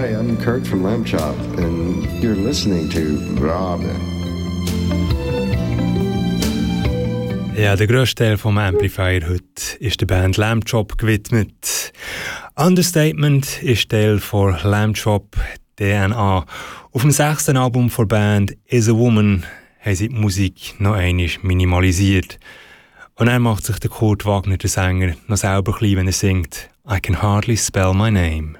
Hi, I'm Kurt from Lamb Chop, and you're listening to Rob. Ja, der grösste Teil vom Amplifier heute ist der Band Lamb Chop gewidmet. Understatement ist Teil von Lamb Chop DNA. Auf dem 6. Album der Band Is a Woman haben sie die Musik noch einmal minimalisiert. Und dann macht sich der Kurt Wagner, der Sänger, noch selber klein, wenn er singt I can hardly spell my name.